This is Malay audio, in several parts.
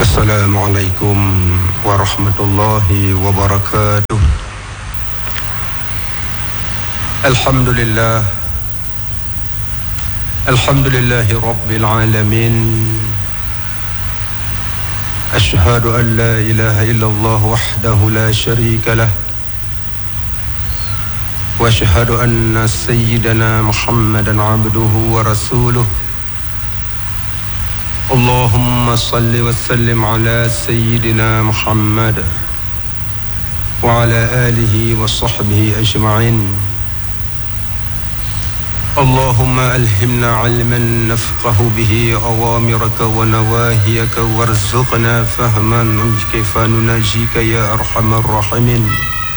Assalamualaikum warahmatullahi wabarakatuh. Alhamdulillahi rabbil alamin. Ashhadu an la ilaha illallah wahdahu la syarika lah. Wa ashhadu anna sayyidana Muhammadan abduhu wa rasuluh. Allahumma salli wa sallim ala sayyidina Muhammad wa ala alihi wa sahbihi ajma'in. Allahumma alhimna ilman nafqahu bihi awamiraka wa nawahiyaka warzuqna fahman kaifa nunajika ya arhamar rahimin.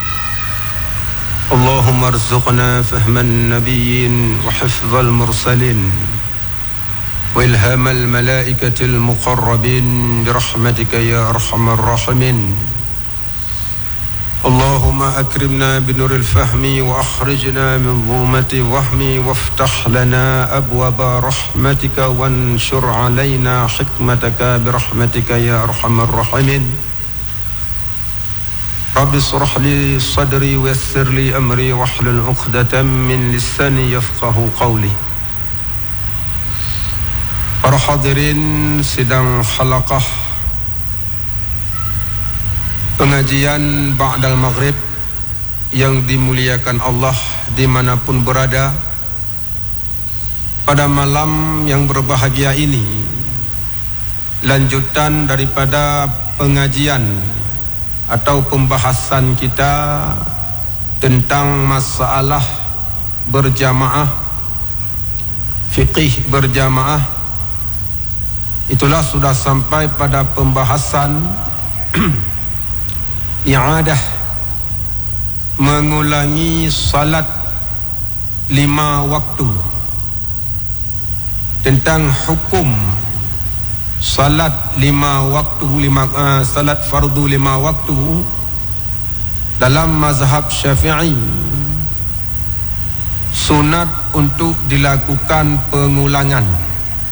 Allahumma arzuqna fahman nabiyyin wa hifdhal mursalin وإلهام الملائكة المقربين برحمتك يا أرحم الراحمين. اللهم أكرمنا بنور الفهم وأخرجنا من ظلمة الوهم وافتح لنا أبواب رحمتك وانشر علينا حكمتك برحمتك يا أرحم الراحمين. رب اشرح لي صدري ويسر لي أمري واحلل عقدة من لساني يفقه قولي. Para hadirin sidang halaqah pengajian ba'dal maghrib yang dimuliakan Allah dimanapun berada, pada malam yang berbahagia ini lanjutan daripada pengajian atau pembahasan kita tentang masalah berjamaah, fiqih berjamaah. Itulah sudah sampai pada pembahasan i'adah, mengulangi salat 5 waktu, tentang hukum salat 5 waktu, salat fardu 5 waktu dalam mazhab Syafi'i. Sunat untuk dilakukan pengulangan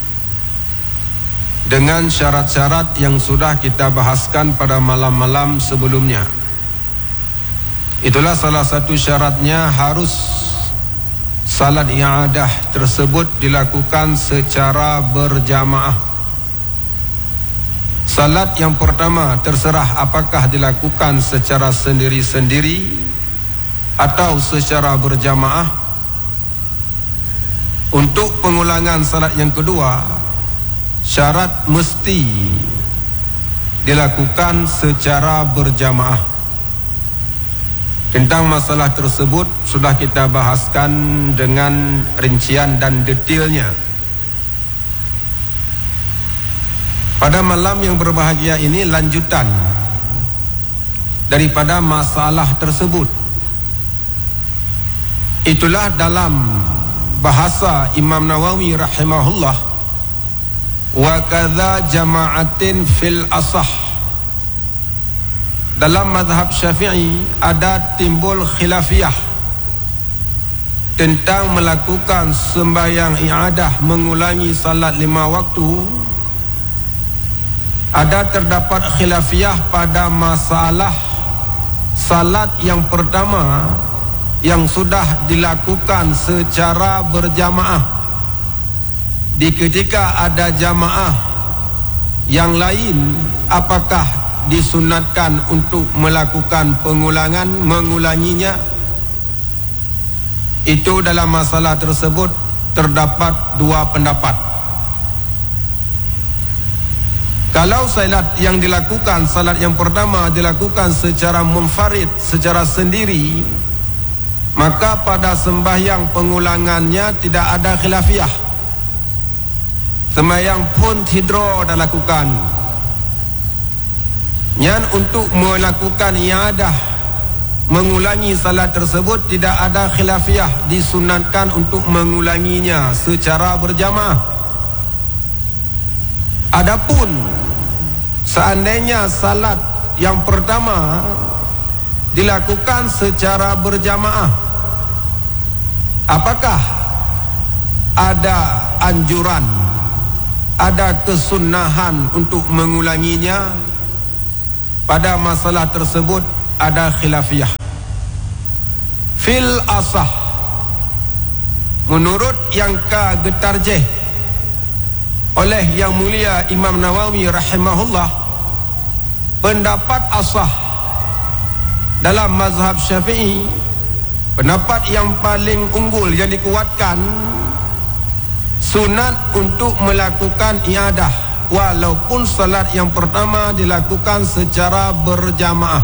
dengan syarat-syarat yang sudah kita bahaskan pada malam-malam sebelumnya. Itulah salah satu syaratnya, harus salat i'adah tersebut dilakukan secara berjamaah. Salat yang pertama terserah apakah dilakukan secara sendiri-sendiri atau secara berjamaah. Untuk pengulangan salat yang kedua, syarat mesti dilakukan secara berjamaah. Tentang masalah tersebut sudah kita bahaskan dengan rincian dan detailnya. Pada malam yang berbahagia ini lanjutan daripada masalah tersebut. Itulah dalam bahasa Imam Nawawi rahimahullah, wa kadza jama'atin fil asah. Dalam mazhab Syafi'i ada timbul khilafiyah tentang melakukan sembahyang i'adah, mengulangi salat 5 waktu. Ada terdapat khilafiyah pada masalah salat yang pertama yang sudah dilakukan secara berjamaah. Di ketika ada jamaah yang lain, apakah disunatkan untuk melakukan pengulangan, mengulanginya? Itu dalam masalah tersebut terdapat 2 pendapat. Kalau salat yang dilakukan, salat yang pertama dilakukan secara munfarid, secara sendiri, maka pada sembahyang pengulangannya tidak ada khilafiyah. Sembahyang pun tidro dah lakukan. Yang untuk melakukan i'adah, mengulangi salat tersebut, tidak ada khilafiyah, disunatkan untuk mengulanginya secara berjamaah. Adapun seandainya salat yang pertama dilakukan secara berjamaah, apakah ada anjuran ada kesunahan untuk mengulanginya. Pada masalah tersebut ada khilafiyah. Fil asah, menurut yang ketarjih oleh Yang Mulia Imam Nawawi rahimahullah, pendapat asah dalam mazhab Syafi'i, pendapat yang paling unggul yang dikuatkan, sunat untuk melakukan iadah walaupun salat yang pertama dilakukan secara berjamaah.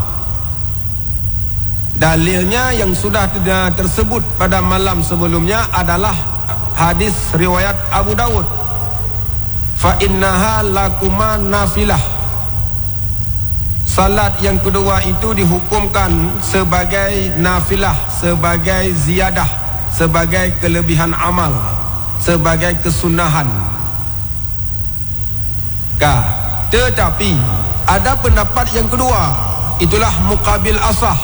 Dalilnya yang sudah tersebut pada malam sebelumnya adalah hadis riwayat Abu Dawud, fa innaha lakuma nafilah. Salat yang kedua itu dihukumkan sebagai nafilah, sebagai ziyadah, sebagai kelebihan amal, sebagai kesunahan. Tetapi ada pendapat yang kedua, itulah muqabil asah.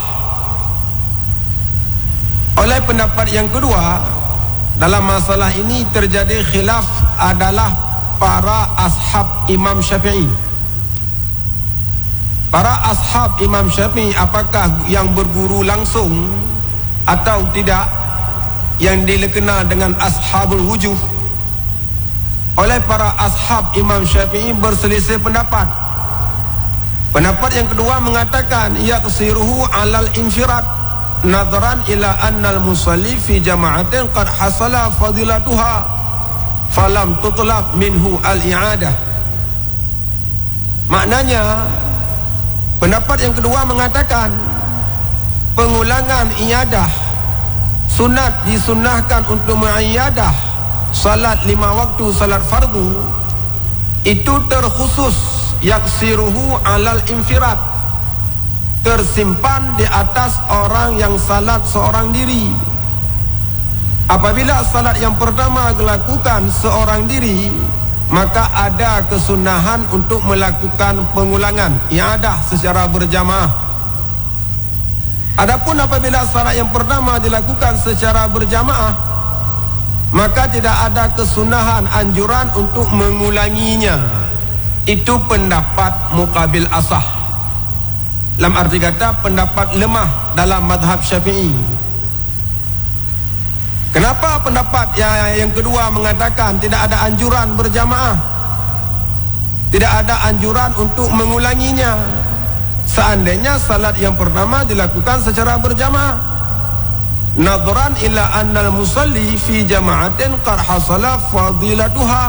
Oleh pendapat yang kedua, dalam masalah ini terjadi khilaf adalah para ashab Imam Syafi'i. Para ashab Imam Syafi'i, apakah yang berguru langsung atau tidak, yang dikenal dengan ashabul wujuh. Oleh para ashab Imam Syafi'i berselisih pendapat. Pendapat yang kedua mengatakan yaqsiruhu alal infirad nadharan ila annal musalli fi jama'atin qad hasala fadilatuha falam tutlab minhu al-i'adah. Maknanya pendapat yang kedua mengatakan pengulangan iadah, sunat disunnahkan untuk mengiadah salat 5 waktu salat fardu, itu terkhusus yaksiruhu alal infirad, tersimpan di atas orang yang salat seorang diri. Apabila salat yang pertama dilakukan seorang diri, maka ada kesunahan untuk melakukan pengulangan iadah secara berjamaah. Adapun apabila salat yang pertama dilakukan secara berjamaah, maka tidak ada kesunahan anjuran untuk mengulanginya. Itu pendapat muqabil asah, dalam arti kata pendapat lemah dalam mazhab Syafi'i. Kenapa pendapat yang kedua mengatakan tidak ada anjuran berjamaah, tidak ada anjuran untuk mengulanginya, seandainya salat yang pertama dilakukan secara berjamaah? Nadhran ila annal musalli fi jama'atin qad hasala fadilatuha,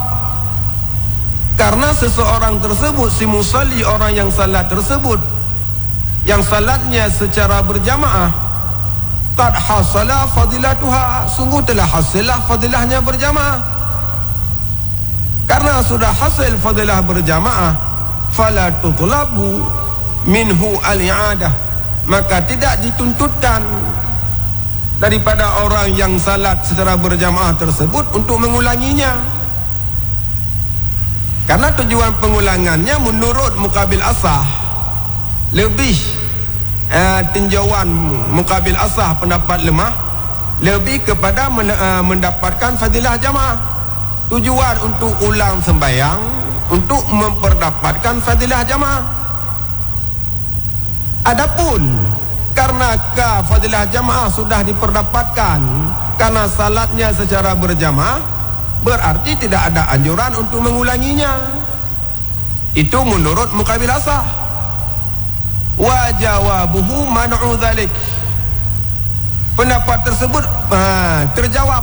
karena seseorang tersebut, si musalli, orang yang salat tersebut, yang salatnya secara berjamaah, qad hasala fadilatuha, sungguh telah hasillah fadilahnya berjamaah. Karena sudah hasil fadilah berjamaah, fala tutlabu minhu al-i'adah, maka tidak dituntutkan daripada orang yang salat secara berjamaah tersebut untuk mengulanginya. Karena tujuan pengulangannya menurut muqabil asah lebih tinjauan muqabil asah, pendapat lemah, lebih kepada mendapatkan fadilah jamaah. Tujuan untuk ulang sembahyang untuk memperdapatkan fadilah jamaah. Adapun karena fadilah jamaah sudah diperdapatkan karena salatnya secara berjamaah, berarti tidak ada anjuran untuk mengulanginya. Itu menurut muqabil asah. Wa jawabuhu man'u dzalik, pendapat tersebut terjawab.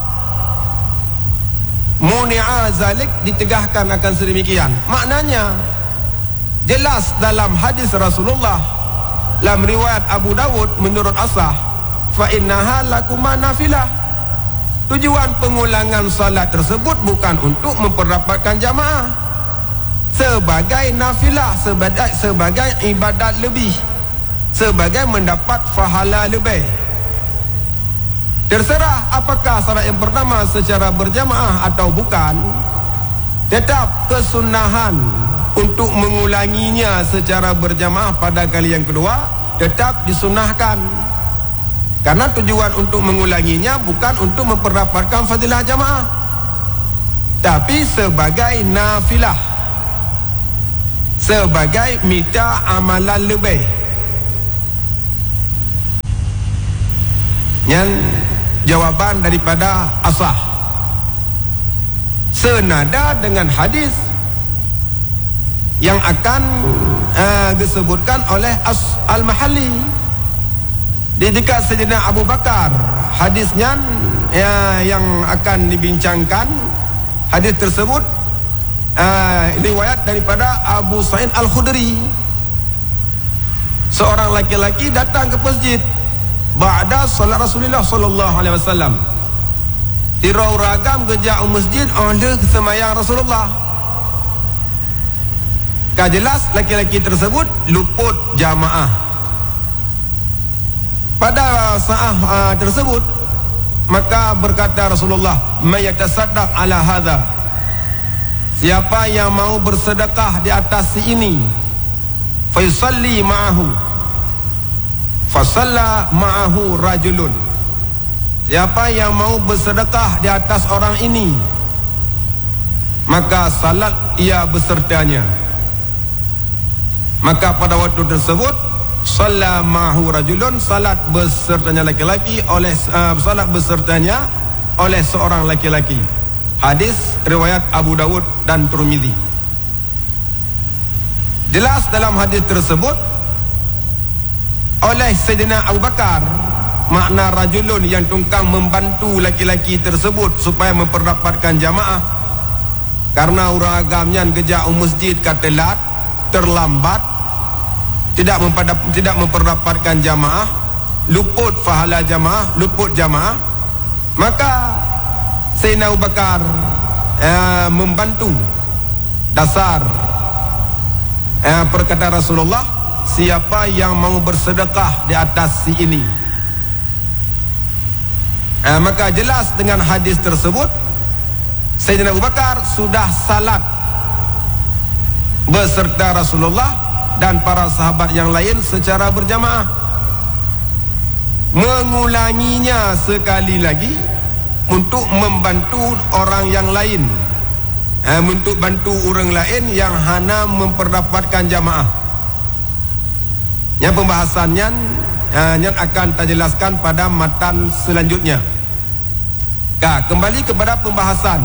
Muni'a dzalik, ditegahkan akan sedemikian. Maknanya jelas dalam hadis Rasulullah, dalam riwayat Abu Dawud menurut asah, fa innaha lakuma nafilah. Tujuan pengulangan salat tersebut bukan untuk memperdapatkan jamaah, sebagai nafilah, sebagai ibadat lebih, sebagai mendapat pahala lebih. Terserah apakah salat yang pertama secara berjamaah atau bukan, tetap kesunahan untuk mengulanginya secara berjamaah pada kali yang kedua tetap disunahkan. Karena tujuan untuk mengulanginya bukan untuk memperdapatkan fadilah jamaah, tapi sebagai nafilah, sebagai minta amalan lebih. Yang jawaban daripada asah senada dengan hadis yang akan disebutkan oleh Al-Mahalli di dekat Sayyidina Abu Bakar. Hadisnya yang akan dibincangkan, hadis tersebut riwayat daripada Abu Sa'id Al-Khudri. Seorang laki-laki datang ke masjid ba'da salat Rasulullah sallallahu alaihi wasallam. Tirau ragam kerja masjid oleh semayang Rasulullah. Jelas laki-laki tersebut luput jamaah. Pada saat tersebut maka berkata Rasulullah, "May yatasaddaq ala hadha." Siapa yang mau bersedekah di atas si ini, fa yusalli ma'ahu. Fa shalla ma'ahu rajulun. Siapa yang mau bersedekah di atas orang ini, maka salat ia besertanya. Maka pada waktu tersebut shalla ma'ahu rajulun, salat besertanya laki-laki oleh salat besertanya oleh seorang laki-laki. Hadis riwayat Abu Dawud dan Tirmizi. Jelas dalam hadis tersebut oleh Sayyidina Abu Bakar, makna rajulun yang tungkang membantu laki-laki tersebut supaya memperdapatkan jamaah. Karena orang agamnya kerja masjid katelat, terlambat, tidak memperdapatkan jamaah, luput pahala jamaah, luput jamaah, maka Sayyidina Abu Bakar membantu. Dasar perkataan Rasulullah, siapa yang mau bersedekah di atas si ini, maka jelas dengan hadis tersebut Sayyidina Abu Bakar sudah salat beserta Rasulullah dan para sahabat yang lain secara berjamaah. Mengulanginya sekali lagi untuk membantu orang yang lain, untuk bantu orang lain yang hana memperdapatkan jamaah. Yang pembahasannya yang akan kita jelaskan pada matan selanjutnya. Kembali kepada pembahasan.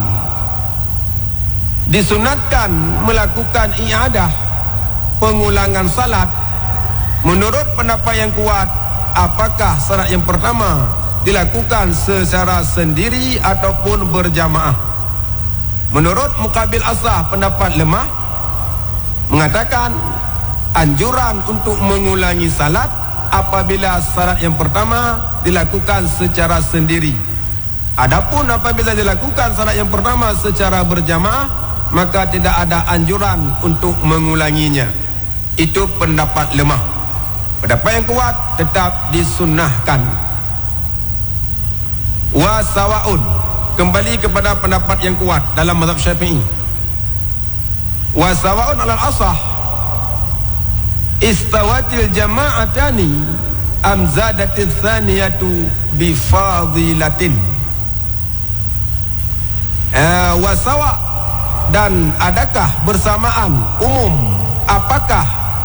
Disunatkan melakukan i'adah, pengulangan salat. Menurut pendapat yang kuat, apakah salat yang pertama dilakukan secara sendiri ataupun berjamaah? Menurut Muqabil Asah, pendapat lemah, mengatakan anjuran untuk mengulangi salat apabila salat yang pertama dilakukan secara sendiri. Adapun apabila dilakukan salat yang pertama secara berjamaah, maka tidak ada anjuran untuk mengulanginya. Itu pendapat lemah. Pendapat yang kuat tetap disunnahkan. Wa sawaun, kembali kepada pendapat yang kuat dalam mazhab Syafi'i. Wa sawaun alal asah istawatil jama'atani am zadatil thaniyatu bi fadilatin. Wa sawa, dan adakah bersamaan umum, apakah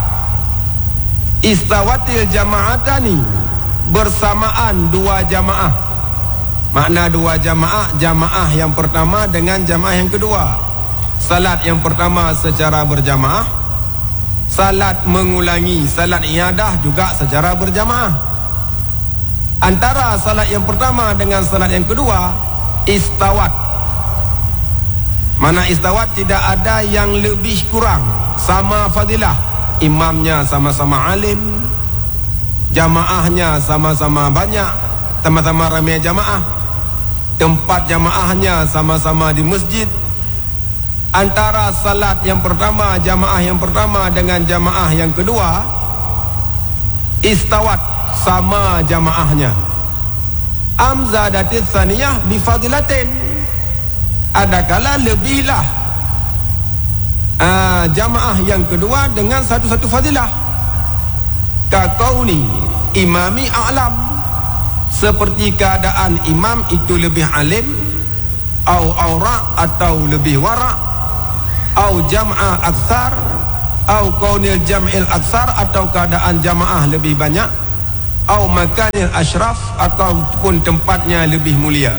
istawatil jama'atani bersamaan dua jamaah. Makna dua jamaah, jamaah yang pertama dengan jamaah yang kedua. Salat yang pertama secara berjamaah, salat mengulangi, salat iadah juga secara berjamaah. Antara salat yang pertama dengan salat yang kedua, istawat. Mana istawat, tidak ada yang lebih kurang, sama fadilah. Imamnya sama-sama alim, jamaahnya sama-sama banyak, sama-sama ramai jamaah, tempat jamaahnya sama-sama di masjid. Antara salat yang pertama, jamaah yang pertama dengan jamaah yang kedua, istawat, sama jamaahnya. Amzadatis saniyah bifadilatin, adakala lebihlah jamaah yang kedua dengan satu-satu fadilah. Kaqauni imami a'lam, seperti keadaan imam itu lebih alim, au aura atau lebih wara, au jam'a aktsar, au kaunil jam'il aktsar atau keadaan jamaah lebih banyak, au makanil asyraf ataupun tempatnya lebih mulia.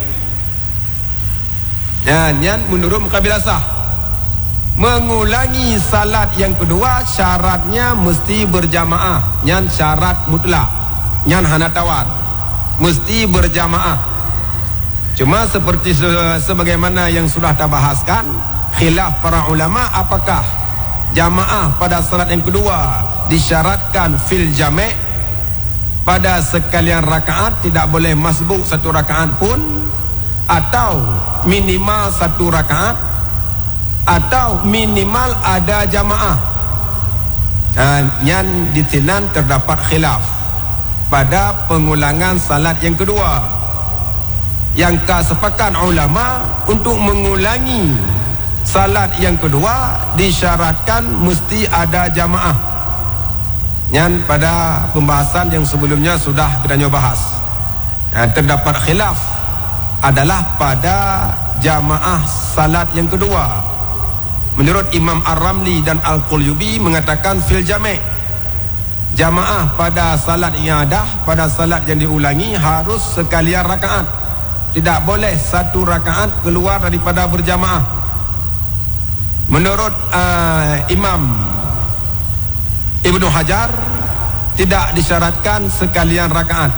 Yang menurut mukabilah sah. Mengulangi salat yang kedua syaratnya mesti berjamaah. Yang syarat mutlak, yang hana tawar, mesti berjamaah. Cuma seperti sebagaimana yang sudah kita bahaskan, khilaf para ulama apakah jamaah pada salat yang kedua disyaratkan fil jami' pada sekalian rakaat, tidak boleh masbuk satu rakaat pun, atau minimal satu rakaat, atau minimal ada jamaah. Yang ditinan terdapat khilaf pada pengulangan salat yang kedua. Yang kesepakat ulama untuk mengulangi salat yang kedua disyaratkan mesti ada jamaah. Yang pada pembahasan yang sebelumnya sudah kita bahas, terdapat khilaf adalah pada jamaah salat yang kedua. Menurut Imam Ar-Ramli dan Al-Qulyubi mengatakan fil jami', jamaah pada salat i'adah, pada salat yang diulangi harus sekalian rakaat. Tidak boleh satu rakaat keluar daripada berjamaah. Menurut Imam Ibnu Hajar tidak disyaratkan sekalian rakaat.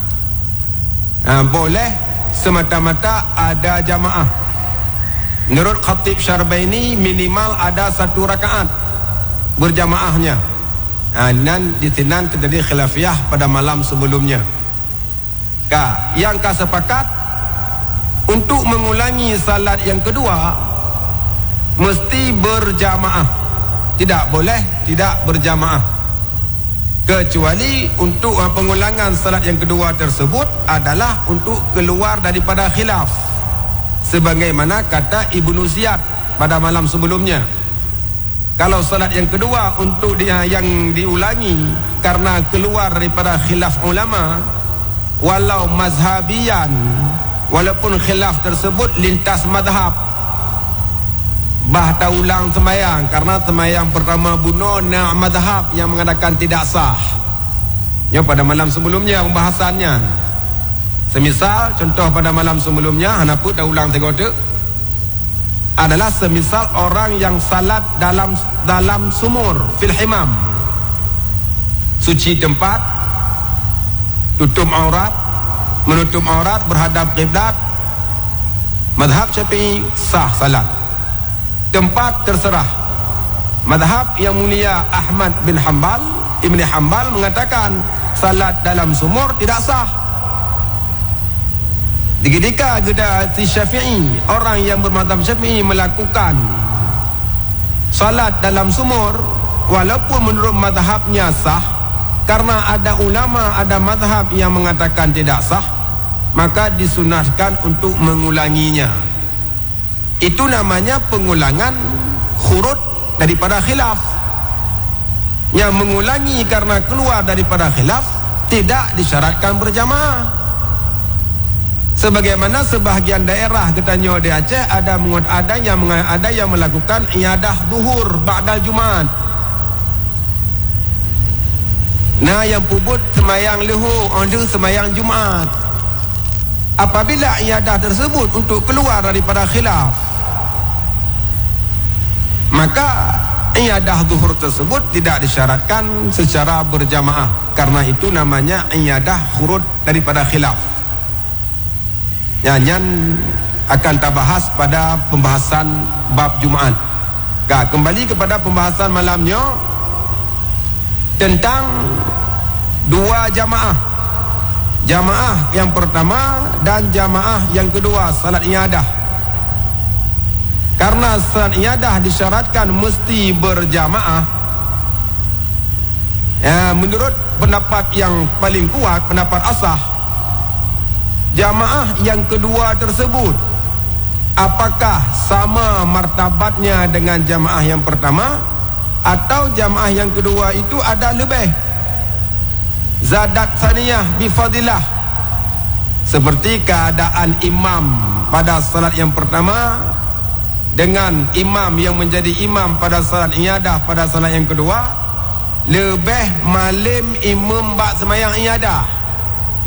Boleh semata-mata ada jamaah. Menurut Khatib Syarbaini minimal ada satu rakaat berjamaahnya. Dan ditinan terjadi khilafiyah pada malam sebelumnya. Yang sepakat untuk mengulangi salat yang kedua mesti berjamaah. Tidak boleh tidak berjamaah, kecuali untuk pengulangan salat yang kedua tersebut adalah untuk keluar daripada khilaf, sebagaimana kata Ibnu Ziyad pada malam sebelumnya. Kalau salat yang kedua untuk yang diulangi karena keluar daripada khilaf ulama, walau mazhabian, walaupun khilaf tersebut lintas madhab, tak ulang semayang karena semayang pertama bunuh madhab yang mengatakan tidak sah. Yang pada malam sebelumnya pembahasannya, semisal contoh pada malam sebelumnya hanaput tak ulang tegota adalah semisal orang yang salat dalam sumur fil himam, suci tempat, tutup aurat, menutup aurat, berhadap kiblat. Madhab Syafi'i sah salat. Tempat terserah. Madhab yang mulia Ahmad bin Hanbal, Ibn Hanbal mengatakan salat dalam sumur tidak sah. Ketika si Syafi'i, orang yang bermadhab Syafi'i melakukan salat dalam sumur, walaupun menurut madhabnya sah, karena ada ulama, ada madhab yang mengatakan tidak sah, maka disunahkan untuk mengulanginya. Itu namanya pengulangan khurud daripada khilaf. Yang mengulangi karena keluar daripada khilaf tidak disyaratkan berjamaah. Sebagaimana sebahagian daerah katanya di Aceh ada yang melakukan iadah zuhur ba'dal Jumaat. Yang pubut semayang lehu, ada semayang Jumaat. Apabila iadah tersebut untuk keluar daripada khilaf, maka iadah zuhur tersebut tidak disyaratkan secara berjamaah, karena itu namanya iadah khurud daripada khilaf. Yang akan kita bahas pada pembahasan bab Jumaat. Kembali kepada pembahasan malamnya tentang dua jamaah. Jamaah yang pertama dan jamaah yang kedua, salat iadah. Karena salat iadah disyaratkan mesti berjamaah, menurut pendapat yang paling kuat, pendapat asah, jamaah yang kedua tersebut apakah sama martabatnya dengan jamaah yang pertama, atau jamaah yang kedua itu ada lebih zadat saniyah bifadilah, seperti keadaan imam pada salat yang pertama dengan imam yang menjadi imam pada salat iadah pada salat yang kedua, lebih malam imam bak semayang iadah.